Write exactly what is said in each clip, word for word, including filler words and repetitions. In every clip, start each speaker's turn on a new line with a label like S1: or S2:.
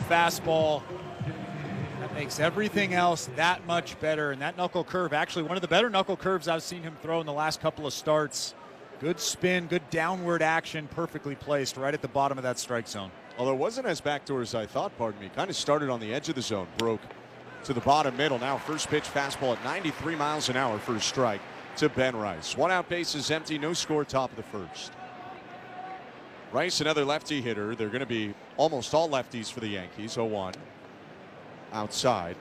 S1: fastball. That makes everything else that much better. And that knuckle curve, actually one of the better knuckle curves I've seen him throw in the last couple of starts. Good spin, good downward action, perfectly placed right at the bottom of that strike zone.
S2: Although it wasn't as backdoor as I thought, pardon me. Kind of started on the edge of the zone, broke to the bottom middle. Now first pitch fastball at ninety-three miles an hour for a strike to Ben Rice. One out, base is empty, no score, top of the first. Rice, another lefty hitter. They're going to be almost all lefties for the Yankees. oh one. Outside.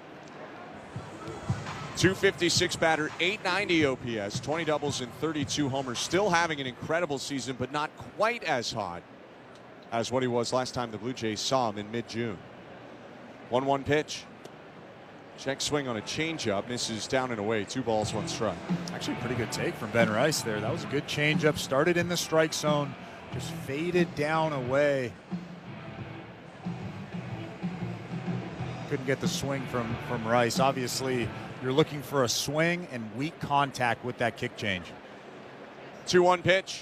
S2: two fifty-six batter, eight ninety O P S, twenty doubles and thirty-two homers. Still having an incredible season, but not quite as hot as what he was last time the Blue Jays saw him in mid-June. one one pitch. Check swing on a changeup, misses down and away. Two balls, one strike.
S1: Actually, pretty good take from Ben Rice there. That was a good changeup. Started in the strike zone, just faded down away. Couldn't get the swing from from Rice. Obviously, you're looking for a swing and weak contact with that kick change.
S2: two one pitch.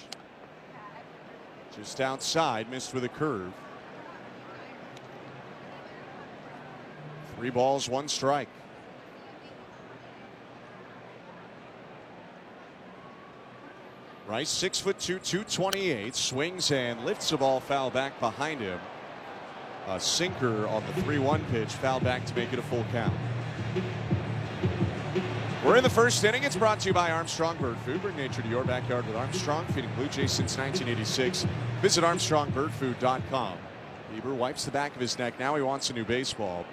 S2: Just outside, missed with a curve. Three balls, one strike. Rice, six foot two, two twenty-eight, swings and lifts the ball foul back behind him. A sinker on the three one pitch, foul back to make it a full count. We're in the first inning. It's brought to you by Armstrong Bird Food. Bring nature to your backyard with Armstrong, feeding Blue Jays since nineteen eighty-six. Visit armstrong bird food dot com. Bieber wipes the back of his neck. Now he wants a new baseball.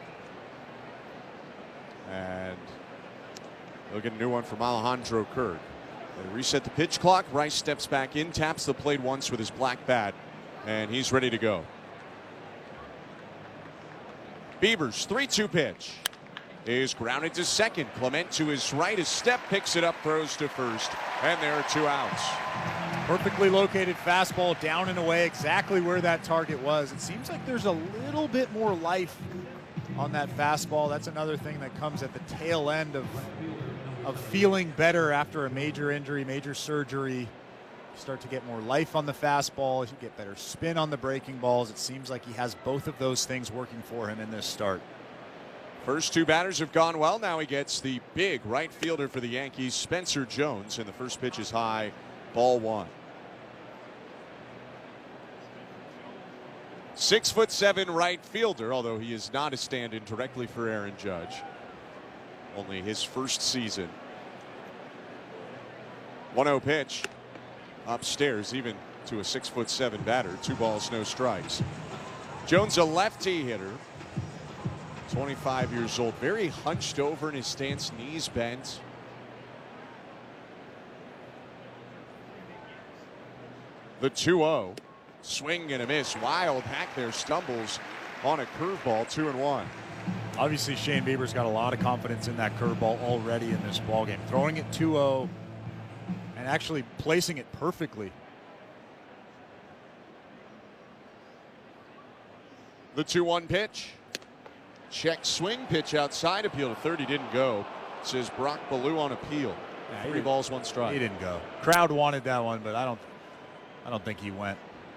S2: And they'll get a new one from Alejandro Kirk. They reset the pitch clock. Rice steps back in, taps the plate once with his black bat, and he's ready to go. Bieber's three two pitch is grounded to second. Clement to his right. His step picks it up, throws to first, and there are two outs.
S1: Perfectly located fastball down and away, exactly where that target was. It seems like there's a little bit more life on that fastball. That's another thing that comes at the tail end of, of feeling better after a major injury, major surgery. You start to get more life on the fastball. You get better spin on the breaking balls. It seems like he has both of those things working for him in this start.
S2: First two batters have gone well. Now he gets the big right fielder for the Yankees, Spencer Jones, and the first pitch is high, ball one. Six foot seven right fielder, although he is not a stand-in directly for Aaron Judge. Only his first season. one oh pitch. Upstairs, even to a six foot seven batter. Two balls, no strikes. Jones, a lefty hitter. twenty-five years old, very hunched over in his stance, knees bent. The two oh. Swing and a miss. Wild hack there, stumbles on a curveball, two and one.
S1: Obviously, Shane Bieber's got a lot of confidence in that curveball already in this ballgame. Throwing it two oh and actually placing it perfectly.
S2: The two one pitch. Check swing, pitch outside, appeal to third. He didn't go. Says Brock Ballou on appeal.
S1: Yeah,
S2: Three balls, one strike.
S1: He didn't go. Crowd wanted that one, but I don't I don't think he went.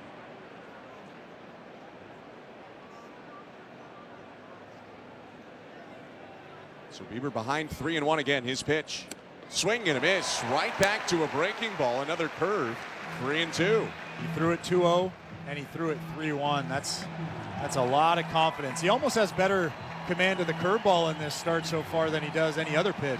S2: So Bieber behind three and one again. His pitch. Swing and a miss. Right back to a breaking ball. Another curve. Three and two.
S1: He threw it two oh and he threw it three one. That's that's a lot of confidence. He almost has better command of the curveball in this start so far than he does any other pitch.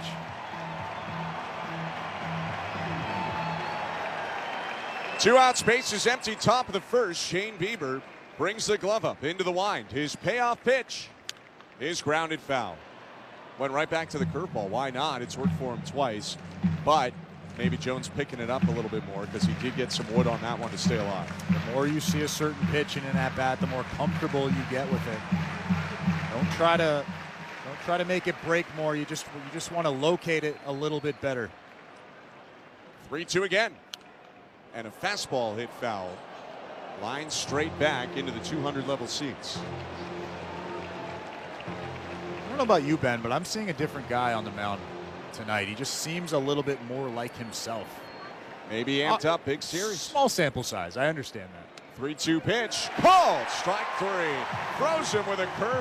S2: Two outs, base is empty, top of the first. Shane Bieber brings the glove up into the wind. His payoff pitch is grounded foul. Went right back to the curveball. Why not? It's worked for him twice. But maybe Jones picking it up a little bit more because he did get some wood on that one to stay alive.
S1: The more you see a certain pitch in an at-bat, the more comfortable you get with it. Don't try to don't try to make it break more. You just you just want to locate it a little bit better.
S2: three two again. And a fastball hit foul. Line straight back into the two hundred level seats.
S1: I don't know about you, Ben, but I'm seeing a different guy on the mound tonight. He just seems a little bit more like himself.
S2: Maybe amped
S1: uh,
S2: up, big series.
S1: Small sample size. I understand that.
S2: three two pitch. Called. Strike three. Throws him with a curve.